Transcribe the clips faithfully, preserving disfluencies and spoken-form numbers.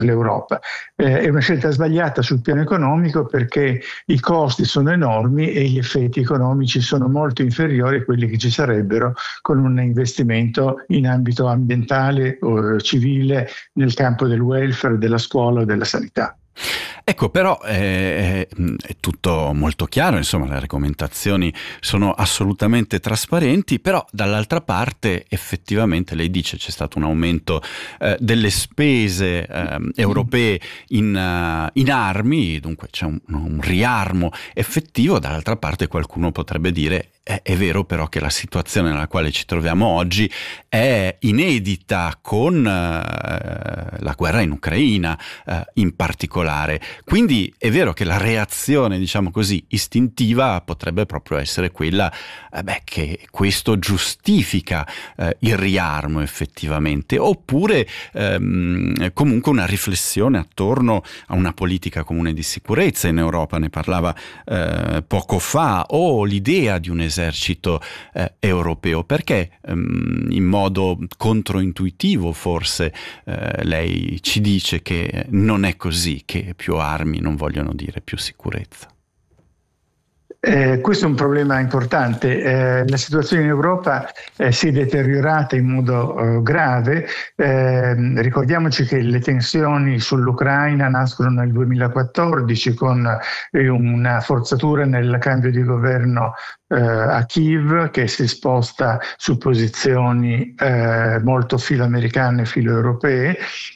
l'Europa. Eh, è una scelta sbagliata sul piano economico perché i costi sono enormi e gli effetti economici sono molto inferiori a quelli che ci sarebbero con un investimento in ambito ambientale o civile nel campo del welfare, della scuola o della sanità. Ecco, però è, è tutto molto chiaro, insomma, le argomentazioni sono assolutamente trasparenti, però dall'altra parte effettivamente lei dice c'è stato un aumento eh, delle spese eh, europee in, uh, in armi, dunque c'è un, un riarmo effettivo, dall'altra parte qualcuno potrebbe dire È, è vero però che la situazione nella quale ci troviamo oggi è inedita con eh, la guerra in Ucraina eh, in particolare. Quindi è vero che la reazione, diciamo così, istintiva potrebbe proprio essere quella eh beh, che questo giustifica eh, il riarmo effettivamente, oppure ehm, comunque una riflessione attorno a una politica comune di sicurezza in Europa, ne parlava eh, poco fa, o l'idea di un esercito eh, europeo, perché ehm, in modo controintuitivo forse eh, lei ci dice che non è così, che più armi non vogliono dire più sicurezza. Eh, questo è un problema importante. Eh, la situazione in Europa eh, si è deteriorata in modo eh, grave. Eh, ricordiamoci che le tensioni sull'Ucraina nascono nel duemilaquattordici con eh, una forzatura nel cambio di governo eh, a Kiev, che si sposta su posizioni eh, molto filo-americane e filo-europee.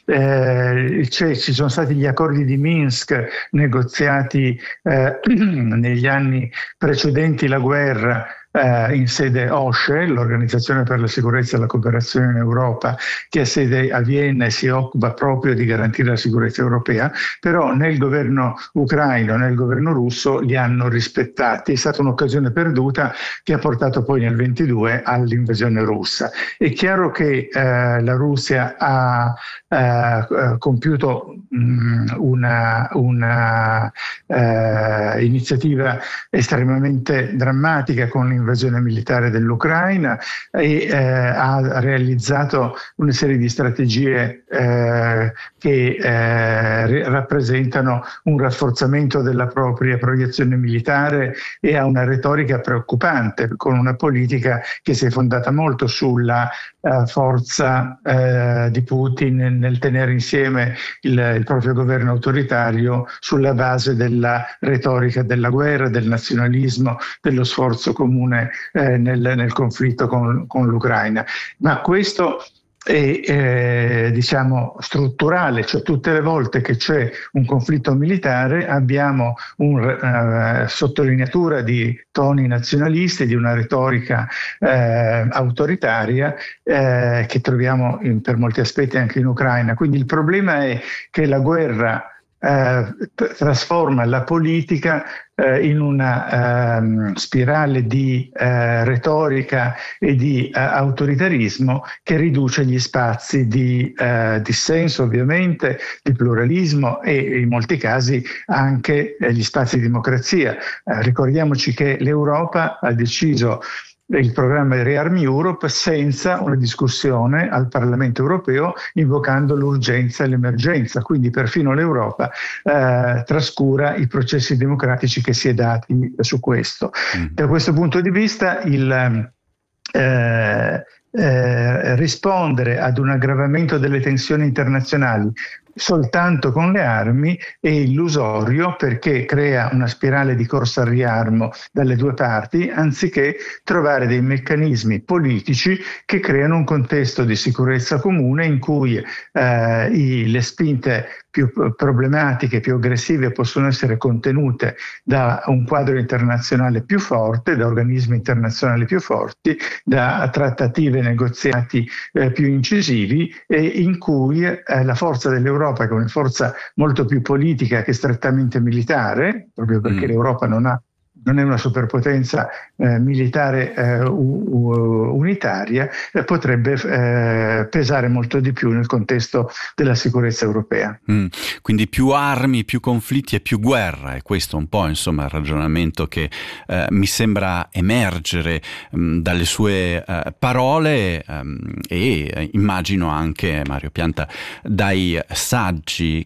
Eh, cioè, ci sono stati gli accordi di Minsk negoziati eh, negli anni precedenti la guerra eh, in sede O S C E, l'Organizzazione per la Sicurezza e la Cooperazione in Europa, che ha sede a Vienna e si occupa proprio di garantire la sicurezza europea, però nel governo ucraino, nel governo russo li hanno rispettati. È stata un'occasione perduta che ha portato poi nel ventidue all'invasione russa. È chiaro che eh, la Russia ha eh, compiuto mh, una, una eh, iniziativa estremamente drammatica con l'invasione militare dell'Ucraina e eh, ha realizzato una serie di strategie eh, che eh, rappresentano un rafforzamento della propria proiezione militare e ha una retorica preoccupante, con una politica che si è fondata molto sulla uh, forza uh, di Putin nel tenere insieme il, il proprio governo autoritario sulla base della retorica della guerra, del nazionalismo, dello sforzo comune eh, nel, nel conflitto con, con l'Ucraina. Ma questo è eh, diciamo strutturale, cioè tutte le volte che c'è un conflitto militare abbiamo una uh, sottolineatura di toni nazionalisti, di una retorica eh, autoritaria eh, che troviamo in, per molti aspetti anche in Ucraina. Quindi il problema è che la guerra Eh, trasforma la politica eh, in una eh, spirale di eh, retorica e di eh, autoritarismo che riduce gli spazi di eh, dissenso, ovviamente, di pluralismo e in molti casi anche eh, gli spazi di democrazia. Eh, ricordiamoci che l'Europa ha deciso il programma di Rearm Europe senza una discussione al Parlamento europeo, invocando l'urgenza e l'emergenza. Quindi perfino l'Europa eh, trascura i processi democratici che si è dati su questo. Mm. Da questo punto di vista il eh, eh, rispondere ad un aggravamento delle tensioni internazionali soltanto con le armi è illusorio, perché crea una spirale di corsa al riarmo dalle due parti, anziché trovare dei meccanismi politici che creano un contesto di sicurezza comune in cui eh, i, le spinte più problematiche, più aggressive possono essere contenute da un quadro internazionale più forte, da organismi internazionali più forti, da trattative e negoziati eh, più incisivi, e in cui eh, la forza dell'Europa, che è una forza molto più politica che strettamente militare, proprio perché mm. l'Europa non ha non è una superpotenza eh, militare eh, u- unitaria, eh, potrebbe eh, pesare molto di più nel contesto della sicurezza europea. Mm, quindi più armi, più conflitti e più guerra, è questo un po' insomma il ragionamento che eh, mi sembra emergere mh, dalle sue eh, parole ehm, e eh, immagino anche, Mario Pianta, dai saggi